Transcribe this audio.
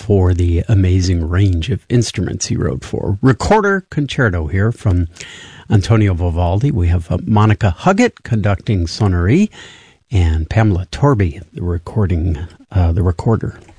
for the amazing range of instruments he wrote for. Recorder Concerto here from Antonio Vivaldi. We have Monica Huggett conducting Sonnerie and Pamela Torby, the recorder.